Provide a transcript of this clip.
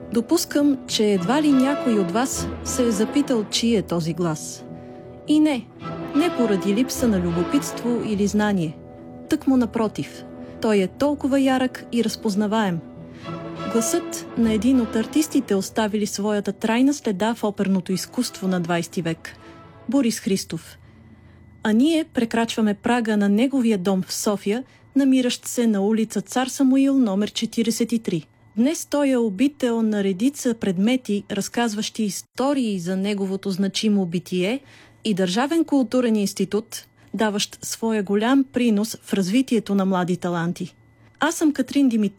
Допускам, че едва ли някой от вас се е запитал, чий е този глас. И не поради липса на любопитство или знание. Тъкмо напротив, той е толкова ярък и разпознаваем. Гласът на един от артистите, оставили своята трайна следа в оперното изкуство на 20 век – Борис Христов. А ние прекрачваме прага на неговия дом в София, намиращ се на улица Цар Самуил, номер 43. Днес той е обител на редица предмети, разказващи истории за неговото значимо битие, и Държавен културен институт, даващ своя голям принос в развитието на млади таланти. Аз съм Катрин Димитрова.